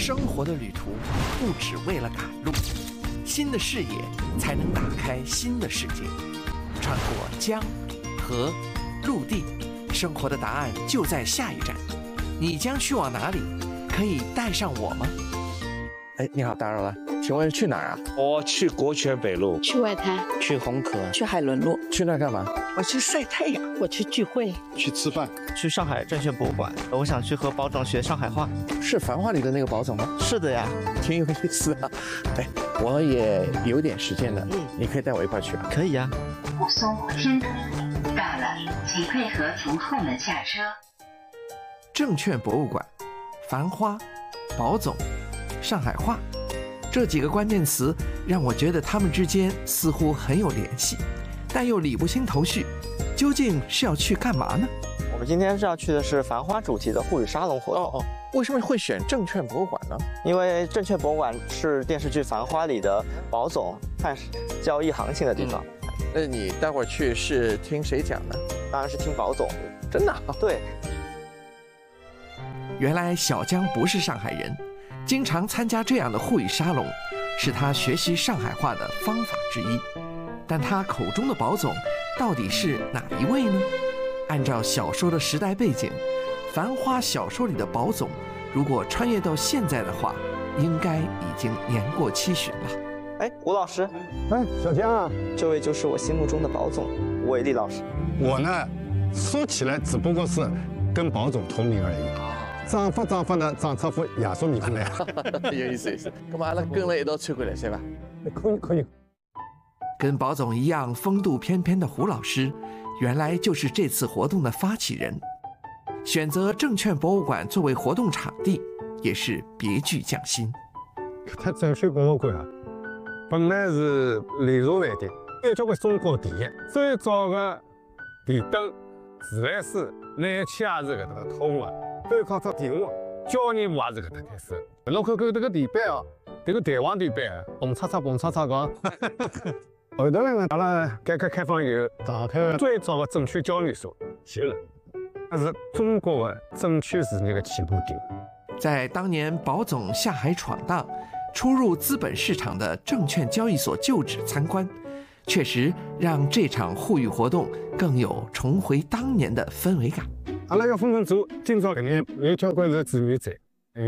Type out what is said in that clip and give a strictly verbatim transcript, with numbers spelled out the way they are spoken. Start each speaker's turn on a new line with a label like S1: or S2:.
S1: 生活的旅途不只为了赶路，新的视野才能打开新的世界。穿过江、河、陆地，生活的答案就在下一站。你将去往哪里？可以带上我吗？哎，你好，打扰了，请问去哪儿啊？
S2: 我去国权北路，
S3: 去外滩，
S4: 去红河，
S3: 去海伦路，
S1: 去那儿干嘛？
S3: 我去晒太阳，我去聚会，
S5: 去吃饭，
S4: 去上海证券博物馆。我想去和宝总学上海话。
S1: 是《繁花》里的那个宝总吗？
S4: 是的呀，
S1: 挺有意思啊。哎，我也有点时间了，嗯，你可以带我一块去啊。
S4: 可以啊。
S6: 武松天阁到了，请配合从后门下车。
S1: 证券博物馆、繁花、宝总、上海话，这几个关键词让我觉得他们之间似乎很有联系，但又理不清头绪。究竟是要去干嘛呢？
S4: 我们今天是要去的是繁花主题的沪语沙龙活动。
S1: 哦哦，为什么会选证券博物馆呢？
S4: 因为证券博物馆是电视剧《繁花》里的宝总看交易行情的地方。
S1: 嗯，那你待会儿去是听谁讲呢？
S4: 当然是听宝总。
S1: 真的啊？
S4: 对。
S1: 原来小江不是上海人，经常参加这样的沪语沙龙，是他学习上海话的方法之一。但他口中的宝总到底是哪一位呢？按照小说的时代背景，《繁花》小说里的宝总，如果穿越到现在的话，应该已经年过七旬了。
S4: 哎，吴老师，
S5: 哎，小江啊，
S4: 这位就是我心目中的宝总，吴伟立老师。
S5: 我呢，说起来只不过是跟宝总同名而已。长发长发呢，长出副亚洲面孔来。
S1: 有意思，有意思。那么阿拉跟了一道穿过来，是吧？
S5: 可以，可以。
S1: 跟宝总一样风度翩翩的胡老师，原来就是这次活动的发起人。选择证券博物馆作为活动场地，也是别具匠心。
S5: 它证券博物馆啊，本来是连锁饭店，有交关中国第一最早的电灯、自来水、燃气也是搿搭通的，都靠这电话、交易部也是搿搭开始。侬看看这个地板哦，这个弹簧地板，蹦擦擦蹦擦擦个。后头呢，阿拉改革开放以后，打开了最早的证券交易所，行了，那是中国的证券事业的起步点。
S1: 在当年宝总下海闯荡，初入资本市场的证券交易所旧址参观，确实让这场沪语活动更有重回当年的氛围感。
S5: 阿拉要分分做，今朝搿眼有交关是志愿者，